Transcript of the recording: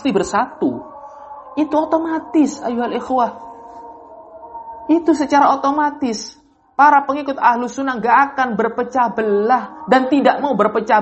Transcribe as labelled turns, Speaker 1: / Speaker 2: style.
Speaker 1: pasti bersatu. Itu otomatis, ayyuhal ikhwah. Itu secara otomatis. Para pengikut Ahlus Sunnah gak akan berpecah belah dan tidak mau berpecah